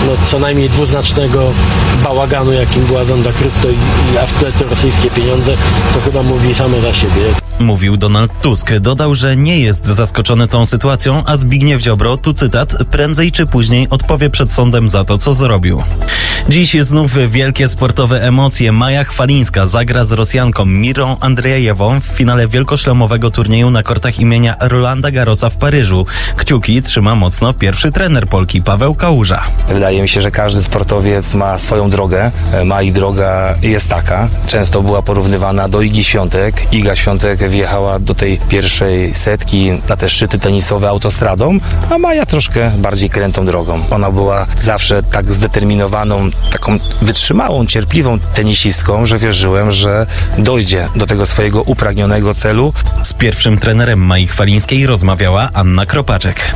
co najmniej dwuznacznego bałaganu, jakim była zonda krypto i a w tle te rosyjskie pieniądze, to chyba mówi same za siebie. Mówił Donald Tusk. Dodał, że nie jest zaskoczony tą sytuacją, a Zbigniew Ziobro, tu cytat, prędzej czy później odpowie przed sądem za to, co zrobił. Dziś znów wielkie sportowe emocje. Maja Chwalińska zagra z Rosjanką Mirą Andrzejewą w finale wielkoszlemowego turnieju na kortach imienia Rolanda Garrosa w Paryżu. Kciuki trzyma mocno pierwszy trener Polki Paweł Kałuża. Wydaje mi się, że każdy sportowiec ma swoją drogę. I droga jest taka. Często była porównywana do Igi Świątek. Iga Świątek wjechała do tej pierwszej setki na te szczyty tenisowe autostradą, a Maja troszkę bardziej krętą drogą. Ona była zawsze tak zdeterminowaną, taką wytrzymałą, cierpliwą tenisistką, że wierzyłem, że dojdzie do tego swojego upragnionego celu. Z pierwszym trenerem Mai Chwalińskiej rozmawiała Anna Kropaczek.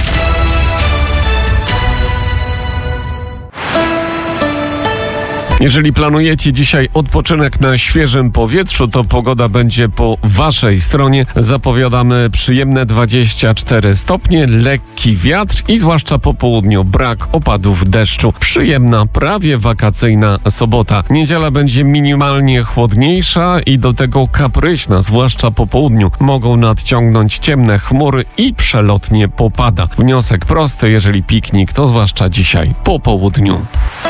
Jeżeli planujecie dzisiaj odpoczynek na świeżym powietrzu, to pogoda będzie po waszej stronie. Zapowiadamy przyjemne 24 stopnie, lekki wiatr i zwłaszcza po południu brak opadów deszczu. Przyjemna, prawie wakacyjna sobota. Niedziela będzie minimalnie chłodniejsza i do tego kapryśna, zwłaszcza po południu. Mogą nadciągnąć ciemne chmury i przelotnie popada. Wniosek prosty, jeżeli piknik, to zwłaszcza dzisiaj po południu.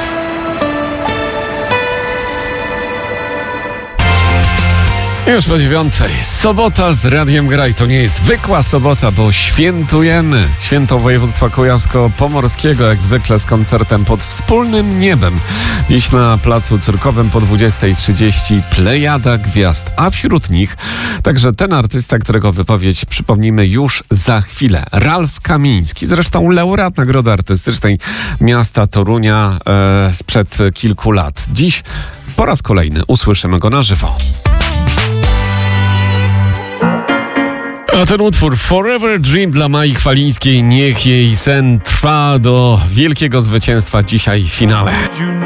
Już po 9. Sobota z Radiem Graj. To nie jest zwykła sobota, bo świętujemy święto województwa kujawsko-pomorskiego, jak zwykle z koncertem pod wspólnym niebem. Dziś na placu cyrkowym po 20:30 plejada gwiazd, a wśród nich także ten artysta, którego wypowiedź przypomnimy już za chwilę. Ralf Kamiński, zresztą laureat Nagrody Artystycznej miasta Torunia sprzed kilku lat. Dziś po raz kolejny usłyszymy go na żywo. A ten utwór Forever Dream dla Mai Chwalińskiej, niech jej sen trwa do wielkiego zwycięstwa dzisiaj w finale.